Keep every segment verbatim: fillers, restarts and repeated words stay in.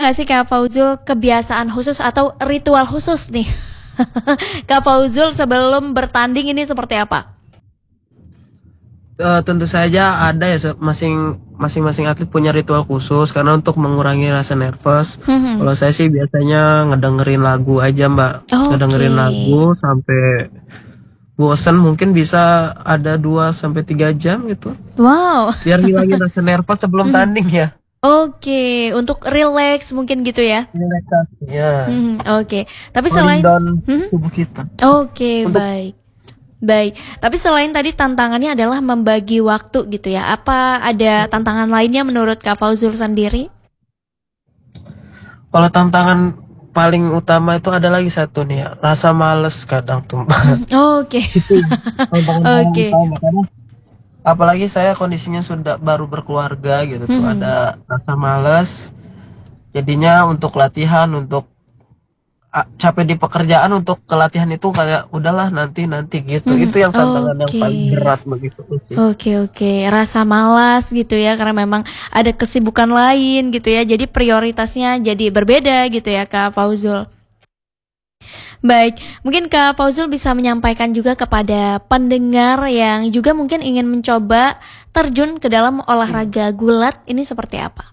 nggak sih Kak Fauzul kebiasaan khusus atau ritual khusus nih Kak Fauzul sebelum bertanding ini seperti apa? Eh, tentu saja ada ya, se- masing masing-masing atlet punya ritual khusus karena untuk mengurangi rasa nervous. Mhm. Kalau saya sih biasanya ngedengerin lagu aja, Mbak. Oke. Ngedengerin lagu sampai bosan, mungkin bisa ada dua sampai tiga jam gitu. Wow. Biar ngilangin rasa nervous sebelum Mhm. tanding ya. Oke, untuk relax mungkin gitu ya. Relaksasi. Ya. Mhm, oke. Tapi Cooling selain down mhm, tubuh kita. oke, Untuk baik. Baik. Tapi selain tadi tantangannya adalah membagi waktu gitu ya. Apa ada tantangan lainnya menurut Kak Fauzul sendiri? kalau tantangan paling utama itu ada lagi satu nih ya, rasa males kadang tuh, Mbak. Mhm, oke. Itu tantangan paling Oke. utama karena apalagi saya kondisinya sudah baru berkeluarga gitu tuh, Mhm. ada rasa males. Jadinya untuk latihan, untuk ah, capek di pekerjaan, untuk kelatihan itu kayak udahlah nanti nanti gitu. Mhm. Itu yang tantangan yang Oke. paling berat begitu sih. Oke oke, rasa malas gitu ya karena memang ada kesibukan lain gitu ya. Jadi prioritasnya jadi berbeda gitu ya Kak Fauzul. Baik, mungkin Kak Fauzul bisa menyampaikan juga kepada pendengar yang juga mungkin ingin mencoba terjun ke dalam olahraga gulat ini seperti apa?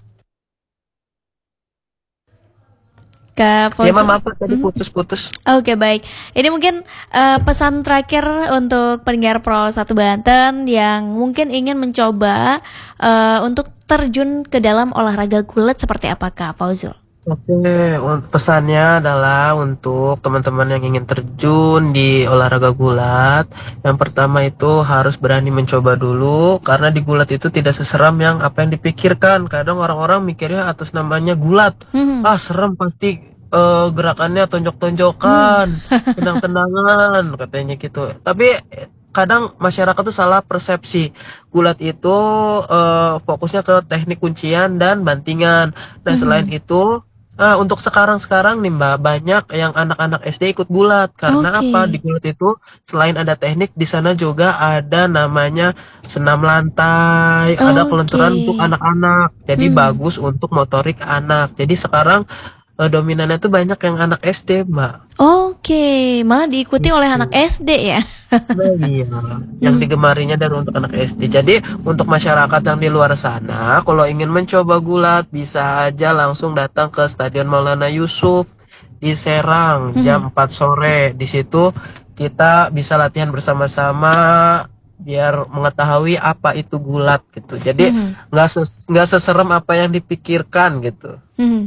Kak Ya, Mama, Fauzul. apa tadi Mhm. putus-putus? Oke baik, ini mungkin eh, pesan terakhir untuk pendengar Pro satu Banten yang mungkin ingin mencoba eh, untuk terjun ke dalam olahraga gulat seperti apa Kak Fauzul? Oke, un- pesannya adalah untuk teman-teman yang ingin terjun di olahraga gulat. Yang pertama itu harus berani mencoba dulu, karena di gulat itu tidak seseram yang apa yang dipikirkan. Kadang orang-orang mikirnya atas namanya gulat, Hmm. ah serem pasti, eh, gerakannya Hmm. tonjok-tonjokan, tenang-tenangan katanya gitu. Tapi eh, kadang masyarakat tuh salah persepsi. Gulat itu eh, fokusnya ke teknik kuncian dan bantingan. Nah, selain Hmm. itu, Nah, untuk sekarang-sekarang nih Mbak, banyak yang anak-anak S D ikut gulat. Karena Oke. apa? Di gulat itu selain ada teknik, di sana juga ada namanya senam lantai, ada Oke. kelenturan untuk anak-anak. Jadi Hmm. bagus untuk motorik anak. Jadi sekarang eh, dominannya tuh banyak yang anak S D, Mbak. Oke, malah diikuti oleh anak Gitu. S D ya. Nah, iya, yang Hmm. digemarinya dari untuk anak S D. Jadi untuk masyarakat yang di luar sana, kalau ingin mencoba gulat, bisa aja langsung datang ke Stadion Maulana Yusuf di Serang Hmm. jam empat sore. Di situ kita bisa latihan bersama-sama biar mengetahui apa itu gulat gitu. Jadi Hmm. nggak ses- nggak seserem apa yang dipikirkan gitu. Hmm.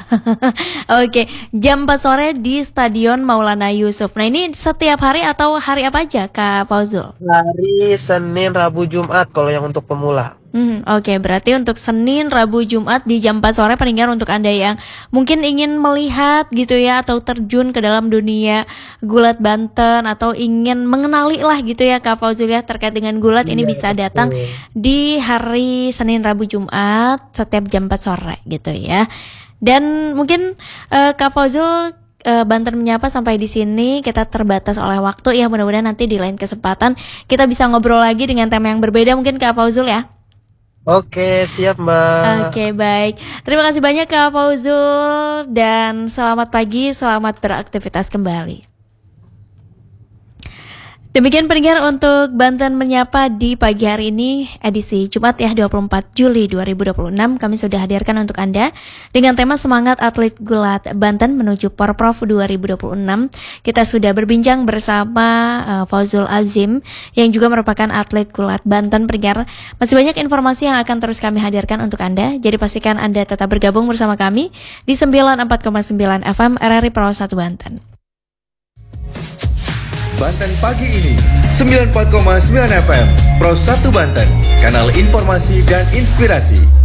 Oke, jam empat sore di Stadion Maulana Yusuf. Nah, ini setiap hari atau hari apa aja, Kak Fauzul? Hari Senin, Rabu, Jumat kalau yang untuk pemula. Hmm, oke, berarti untuk Senin, Rabu, Jumat di jam empat sore pendengar untuk Anda yang mungkin ingin melihat gitu ya atau terjun ke dalam dunia gulat Banten atau ingin mengenali lah gitu ya Kak Fauzul ya terkait dengan gulat ini Iya, bisa datang betul. di hari Senin, Rabu, Jumat setiap jam empat sore gitu ya. Dan mungkin eh, Kak Fauzul eh, Banten Menyapa sampai di sini kita terbatas oleh waktu ya, mudah-mudahan nanti di lain kesempatan kita bisa ngobrol lagi dengan tema yang berbeda mungkin Kak Fauzul ya. Oke, siap Mbak. Oke, baik. Terima kasih banyak Kak Fauzul dan selamat pagi, selamat beraktivitas kembali. Demikian pendengar untuk Banten Menyapa di pagi hari ini edisi Jumat ya dua puluh empat Juli dua ribu dua puluh enam kami sudah hadirkan untuk Anda dengan tema Semangat Atlet Gulat Banten menuju Porprov dua ribu dua puluh enam. Kita sudah berbincang bersama uh, Fauzul Azim yang juga merupakan atlet gulat Banten. Pendengar, masih banyak informasi yang akan terus kami hadirkan untuk Anda. Jadi pastikan Anda tetap bergabung bersama kami di sembilan puluh empat koma sembilan F M R R I Pro satu Banten. Banten pagi ini sembilan puluh empat koma sembilan F M Pro satu Banten, kanal informasi dan inspirasi.